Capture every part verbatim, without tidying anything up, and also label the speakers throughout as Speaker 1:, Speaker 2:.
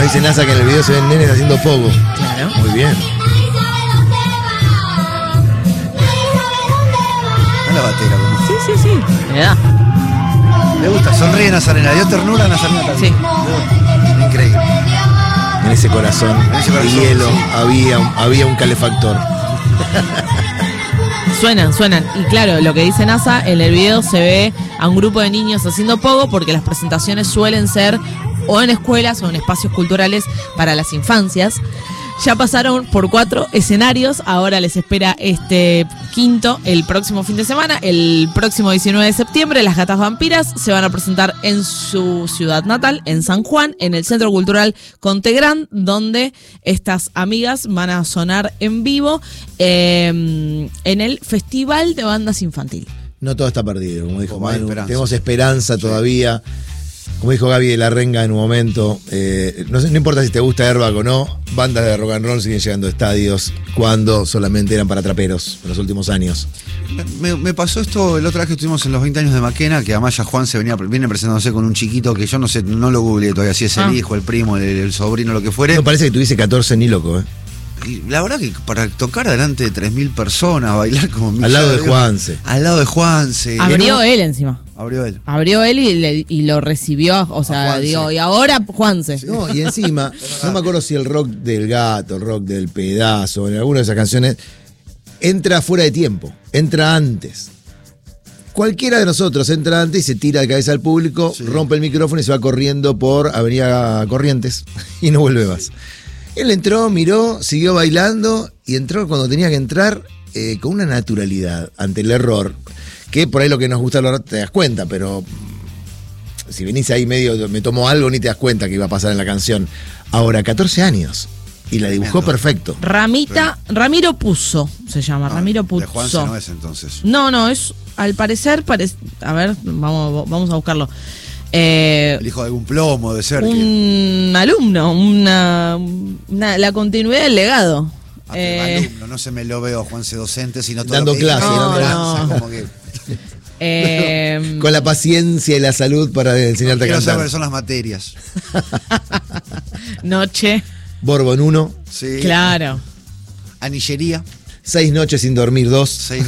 Speaker 1: Nos dice NASA que en el video se ven nenes haciendo pogo.
Speaker 2: Claro.
Speaker 1: Muy bien.
Speaker 3: No la batera, como.
Speaker 2: Sí, sí, sí. Me da.
Speaker 3: Le gusta, sonríe Nazarena, dio ternura a Nazarena también.
Speaker 2: Sí.
Speaker 3: Increíble.
Speaker 1: En ese corazón,
Speaker 3: En ese corazón,
Speaker 1: de hielo,
Speaker 3: sí.
Speaker 1: había, un- había un calefactor.
Speaker 2: Suenan, suenan. Y claro, lo que dice NASA, en el video se ve a un grupo de niños haciendo pogo porque las presentaciones suelen ser o en escuelas o en espacios culturales para las infancias. Ya pasaron por cuatro escenarios, ahora les espera este quinto el próximo fin de semana, el próximo diecinueve de septiembre. Las Gatas Vampiras se van a presentar en su ciudad natal, en San Juan, en el Centro Cultural Contegrán, donde estas amigas van a sonar en vivo eh, en el Festival de Bandas Infantil.
Speaker 1: No todo está perdido, como dijo
Speaker 3: Como hay
Speaker 1: Manu.
Speaker 3: esperanza.
Speaker 1: Tenemos esperanza todavía. Como dijo Gaby de la Renga en un momento, eh, no, sé, no importa si te gusta Airbag o no, bandas de rock and roll siguen llegando a estadios cuando solamente eran para traperos en los últimos años.
Speaker 3: Me, me pasó esto el otra vez que estuvimos en los veinte años de Maquena, que además ya Juan se venía viene presentándose con un chiquito que yo no sé, no lo googleé todavía, si es el
Speaker 2: Ah.
Speaker 3: hijo, el primo, el, el sobrino, lo que fuere.
Speaker 1: No parece que tuviese catorce ni loco, ¿eh?
Speaker 3: Y la verdad que para tocar delante de tres mil personas, bailar como
Speaker 1: Al lado de Juanse.
Speaker 3: Al lado de Juanse.
Speaker 2: Abrió
Speaker 3: En un-
Speaker 2: él encima.
Speaker 3: Abrió él.
Speaker 2: Abrió él y, le- y lo recibió, o sea,
Speaker 3: Juanse.
Speaker 2: digo, y ahora Juanse.
Speaker 1: No, y encima, no me acuerdo si el rock del gato, el rock del pedazo, en alguna de esas canciones, entra fuera de tiempo, entra antes. Cualquiera de nosotros entra antes y se tira de cabeza al público,
Speaker 3: Sí.
Speaker 1: rompe el micrófono y se va corriendo por Avenida Corrientes y no vuelve más. Él entró, miró, siguió bailando y entró cuando tenía que entrar eh, con una naturalidad ante el error, que por ahí lo que nos gusta lo- te das cuenta, pero mm, si venís ahí medio, me tomo algo, ni te das cuenta que iba a pasar en la canción. Ahora, catorce años y la dibujó
Speaker 3: Tremendo.
Speaker 1: perfecto.
Speaker 2: Ramita, Ramiro Puzo, se llama,
Speaker 3: No,
Speaker 2: Ramiro
Speaker 3: de Juanse
Speaker 2: Puzo.
Speaker 3: no es entonces.
Speaker 2: No, no, es, al parecer, parece, a ver, vamos, vamos a buscarlo. Eh,
Speaker 3: El hijo de algún plomo, de ser. que-
Speaker 2: un alumno, una, una- la continuidad del legado.
Speaker 3: Ah, pero
Speaker 2: Eh,
Speaker 3: alumno, no se me lo veo a Juanse docente, sino todo
Speaker 1: Dando
Speaker 3: lo que
Speaker 1: clase,
Speaker 3: dice,
Speaker 2: dando
Speaker 3: esperanza,
Speaker 2: clase.
Speaker 3: como que
Speaker 2: eh,
Speaker 1: Con la paciencia y la salud para enseñarte a
Speaker 3: quiero saber
Speaker 1: cantar.
Speaker 3: cuáles son las materias.
Speaker 2: noche,
Speaker 1: Borbón uno,
Speaker 3: Sí.
Speaker 2: claro.
Speaker 3: Anillería.
Speaker 1: seis noches sin dormir dos.
Speaker 3: seis.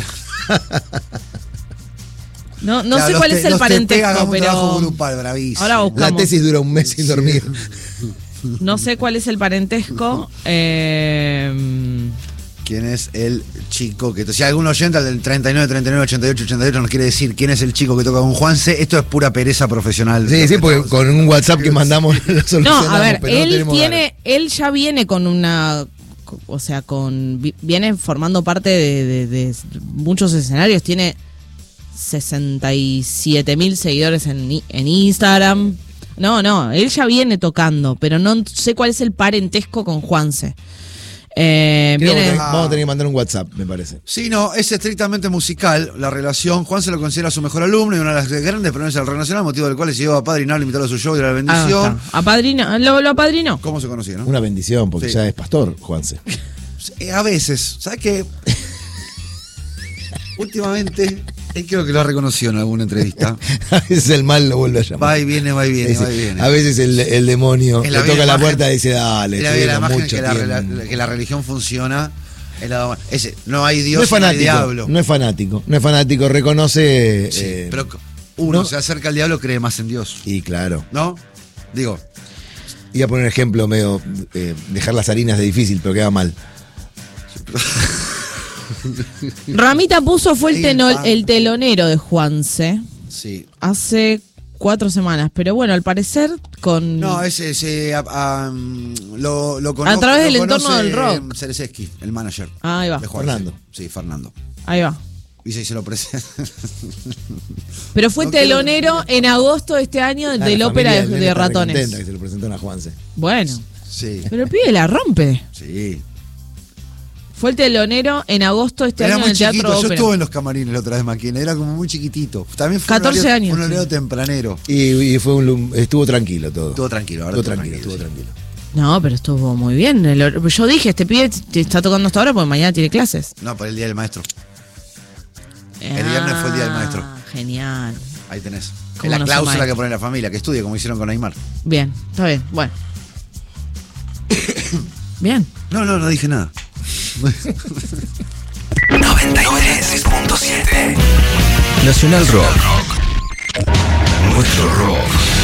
Speaker 2: No, no
Speaker 3: Claro,
Speaker 2: sé
Speaker 3: los
Speaker 2: cuál
Speaker 3: te-
Speaker 2: es el
Speaker 3: los te pega,
Speaker 2: parentesco,
Speaker 3: hagamos un trabajo
Speaker 2: pero
Speaker 3: grupal, bravísimo.
Speaker 2: ahora buscamos.
Speaker 1: La tesis dura un mes sin dormir.
Speaker 2: No sé cuál es el parentesco. Eh,
Speaker 3: ¿Quién es el chico que... Si algún oyente del treinta y nueve, treinta y nueve, ochenta y ocho, ochenta y ocho nos quiere decir quién es el chico que toca con Juanse, esto es pura pereza profesional.
Speaker 1: Sí, sí, porque con un WhatsApp que mandamos lo
Speaker 2: no,
Speaker 1: solucionamos.
Speaker 2: a ver,
Speaker 1: pero no
Speaker 2: él
Speaker 1: tenemos
Speaker 2: tiene, él ya viene con una, o sea, con vi- viene formando parte de, de- de muchos escenarios. Tiene sesenta y siete mil seguidores en, i- en Instagram. No, no, él ya viene tocando, pero no sé cuál es el parentesco con Juanse. Eh,
Speaker 1: Creo que
Speaker 2: viene,
Speaker 1: vamos a tener que mandar un WhatsApp, me parece.
Speaker 3: Sí, no, es estrictamente musical la relación. Juan se lo considera su mejor alumno y una de las grandes premios del rock nacional, motivo del cual se llevó a padrinar, invitarlo a su show y a la
Speaker 2: ah,
Speaker 3: bendición.
Speaker 2: está. Apadrino, lo, lo apadrinó.
Speaker 3: ¿Cómo se conocieron?
Speaker 1: Una bendición, porque
Speaker 3: Sí.
Speaker 1: ya es pastor, Juanse.
Speaker 3: Eh, a veces, ¿sabes qué? Últimamente, él creo que lo ha reconocido en alguna entrevista.
Speaker 1: A veces el mal lo vuelve a llamar.
Speaker 3: Va y viene, va y viene,
Speaker 1: Sí, sí.
Speaker 3: va y viene.
Speaker 1: A veces el, el demonio
Speaker 3: Es
Speaker 1: le
Speaker 3: la
Speaker 1: toca
Speaker 3: vida
Speaker 1: la
Speaker 3: imagen-
Speaker 1: puerta y dice, dale,
Speaker 3: Es la, vida, la
Speaker 1: tuvimos
Speaker 3: imagen
Speaker 1: mucho
Speaker 3: que la,
Speaker 1: tiempo.
Speaker 3: la- que la religión funciona. Es la- ese, no hay Dios,
Speaker 1: No es
Speaker 3: no hay
Speaker 1: fanático,
Speaker 3: diablo.
Speaker 1: no es fanático, no es fanático, reconoce...
Speaker 3: Sí,
Speaker 1: eh,
Speaker 3: pero uno
Speaker 1: no-
Speaker 3: se acerca al diablo, cree más en Dios.
Speaker 1: Y claro,
Speaker 3: ¿No? Digo,
Speaker 1: iba a poner un ejemplo medio, eh, dejar las harinas de difícil, pero queda mal.
Speaker 2: Ramita Puzo fue el,
Speaker 3: Sí,
Speaker 2: tenol-
Speaker 3: ah.
Speaker 2: el telonero de Juanse
Speaker 3: sí.
Speaker 2: hace cuatro semanas, pero bueno, al parecer con...
Speaker 3: No, ese, ese a- a, mm, lo, lo conozco.
Speaker 2: A través del
Speaker 3: lo
Speaker 2: entorno
Speaker 3: conoce,
Speaker 2: del rock.
Speaker 3: eh, Cereseski, el manager.
Speaker 2: Ah, ahí va.
Speaker 3: de Juanse.
Speaker 1: Fernando.
Speaker 3: Sí, Fernando.
Speaker 2: Ahí va.
Speaker 3: Y se, se lo presenta.
Speaker 2: Pero fue
Speaker 3: No quiero-
Speaker 2: telonero en agosto de este año
Speaker 1: Ah,
Speaker 2: del
Speaker 1: la
Speaker 2: ópera
Speaker 1: familia
Speaker 2: de,
Speaker 1: del nene
Speaker 2: de
Speaker 1: está
Speaker 2: ratones.
Speaker 1: recontenta que se lo presentaron a Juanse.
Speaker 2: Bueno,
Speaker 3: Sí,
Speaker 2: pero el pibe la rompe.
Speaker 3: sí.
Speaker 2: Fue el telonero en agosto de este
Speaker 3: Era
Speaker 2: año en
Speaker 3: muy
Speaker 2: el Teatro
Speaker 3: chiquito. Yo
Speaker 2: Ópera.
Speaker 3: estuve en los camarines la otra vez, Maquina. Era como muy chiquitito. También fue
Speaker 2: catorce
Speaker 3: un horario,
Speaker 2: años,
Speaker 3: un horario
Speaker 2: sí.
Speaker 3: tempranero.
Speaker 1: Y, y fue un, lum- estuvo tranquilo todo.
Speaker 3: Estuvo tranquilo, ahora
Speaker 1: Estuvo
Speaker 3: estuvo
Speaker 1: tranquilo, estuvo
Speaker 3: tranquilo,
Speaker 1: tranquilo.
Speaker 2: No, pero estuvo muy bien. El hor- yo dije, este pibe te está tocando hasta ahora porque mañana tiene clases.
Speaker 3: No, para el día del maestro. El viernes fue el día del maestro.
Speaker 2: Ah, genial.
Speaker 3: Ahí tenés.
Speaker 2: ¿Cómo
Speaker 3: Es la
Speaker 2: no se
Speaker 3: cláusula
Speaker 2: maestro?
Speaker 3: que pone la familia, que estudie como hicieron con Aymar.
Speaker 2: Bien, está bien. Bueno. Bien.
Speaker 3: No, no, no dije nada.
Speaker 4: noventa y tres punto siete Nacional Rock. Nuestro rock.